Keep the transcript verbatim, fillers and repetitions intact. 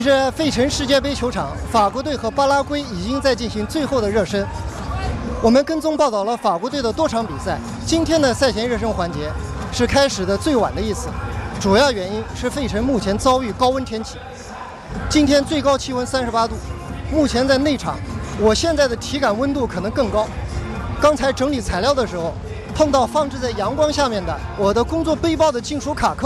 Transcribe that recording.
这费城世界杯球场，法国队和巴拉圭已经在进行最后的热身。我们跟踪报道了法国队的多场比赛。今天的赛前热身环节是开始的最晚的一次，主要原因是费城目前遭遇高温天气。今天最高气温三十八度，目前在内场，我现在的体感温度可能更高。刚才整理材料的时候，碰到放置在阳光下面的我的工作背包的金属卡扣。